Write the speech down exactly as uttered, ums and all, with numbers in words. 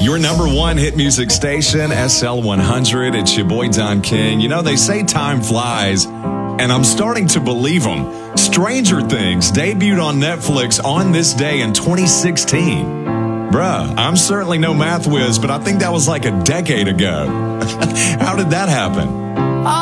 Your number one hit music station, S L one hundred. It's your boy, Don King. You know, they say time flies, and I'm starting to believe them. Stranger Things debuted on Netflix on this day in twenty sixteen. Bruh, I'm certainly no math whiz, but I think that was like a decade ago. How did that happen?